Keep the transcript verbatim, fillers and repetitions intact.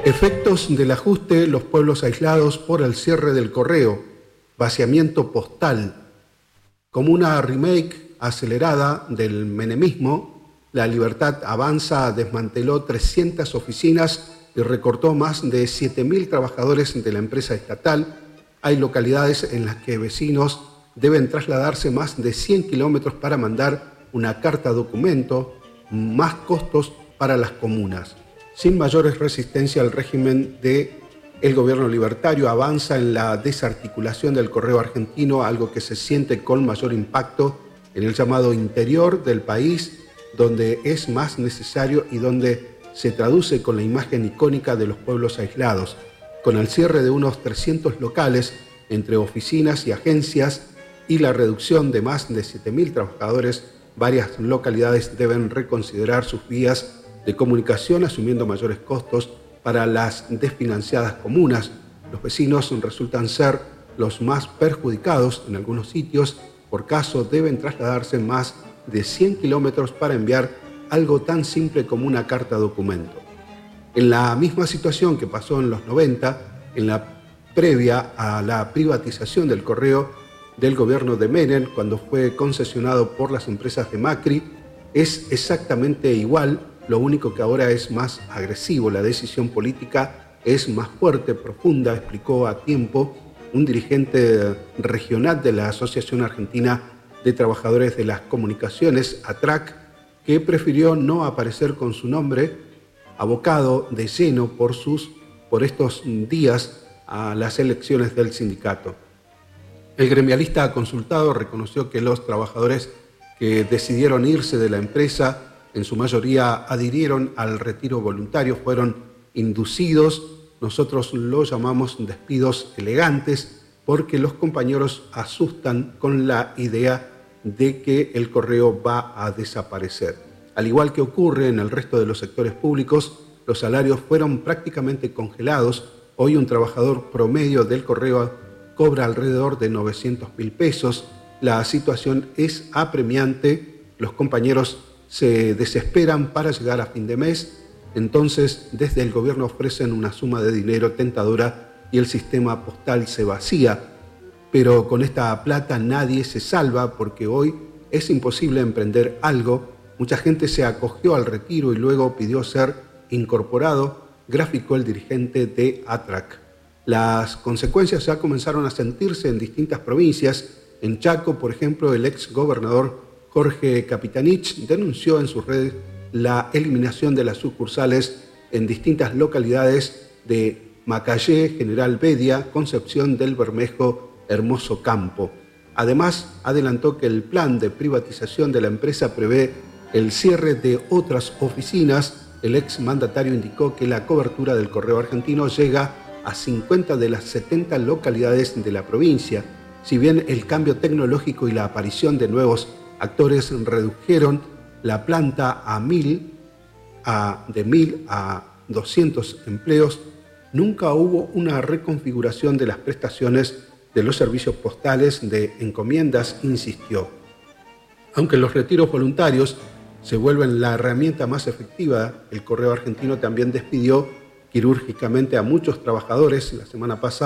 Efectos del ajuste, los pueblos aislados por el cierre del correo, vaciamiento postal. Como una remake acelerada del menemismo, La Libertad Avanza desmanteló trescientas oficinas y recortó más de siete mil trabajadores de la empresa estatal. Hay localidades en las que vecinos deben trasladarse más de cien kilómetros para mandar una carta documento, más costos para las comunas. Sin mayores resistencia, el régimen del gobierno libertario avanza en la desarticulación del correo argentino, algo que se siente con mayor impacto en el llamado interior del país, donde es más necesario y donde se traduce con la imagen icónica de los pueblos aislados. Con el cierre de unos trescientos locales entre oficinas y agencias y la reducción de más de siete mil trabajadores, varias localidades deben reconsiderar sus vías de comunicación, asumiendo mayores costos para las desfinanciadas comunas. Los vecinos resultan ser los más perjudicados. En algunos sitios, por caso, deben trasladarse más de cien kilómetros para enviar algo tan simple como una carta documento. En la misma situación que pasó en los noventa, en la previa a la privatización del correo del gobierno de Menem, cuando fue concesionado por las empresas de Macri, es exactamente igual. Lo único que ahora es más agresivo, la decisión política es más fuerte, profunda, explicó a tiempo un dirigente regional de la Asociación Argentina de Trabajadores de las Comunicaciones, ATRAC, que prefirió no aparecer con su nombre, abocado de lleno por, sus, por estos días a las elecciones del sindicato. El gremialista consultado reconoció que los trabajadores que decidieron irse de la empresa en su mayoría adhirieron al retiro voluntario, fueron inducidos. Nosotros lo llamamos despidos elegantes porque los compañeros asustan con la idea de que el correo va a desaparecer. Al igual que ocurre en el resto de los sectores públicos, los salarios fueron prácticamente congelados. Hoy un trabajador promedio del correo cobra alrededor de novecientos mil pesos. La situación es apremiante. Los compañeros se desesperan para llegar a fin de mes, entonces desde el gobierno ofrecen una suma de dinero tentadora y el sistema postal se vacía. Pero con esta plata nadie se salva porque hoy es imposible emprender algo. Mucha gente se acogió al retiro y luego pidió ser incorporado, graficó el dirigente de ATRAC. Las consecuencias ya comenzaron a sentirse en distintas provincias. En Chaco, por ejemplo, el ex gobernador Jorge Capitanich denunció en sus redes la eliminación de las sucursales en distintas localidades de Macayé, General Bedia, Concepción del Bermejo, Hermoso Campo. Además, adelantó que el plan de privatización de la empresa prevé el cierre de otras oficinas. El exmandatario indicó que la cobertura del correo argentino llega a cincuenta de las setenta localidades de la provincia. Si bien el cambio tecnológico y la aparición de nuevos actores redujeron la planta a mil, a, de mil a doscientos empleos, nunca hubo una reconfiguración de las prestaciones de los servicios postales de encomiendas, insistió. Aunque los retiros voluntarios se vuelven la herramienta más efectiva, el correo argentino también despidió quirúrgicamente a muchos trabajadores la semana pasada.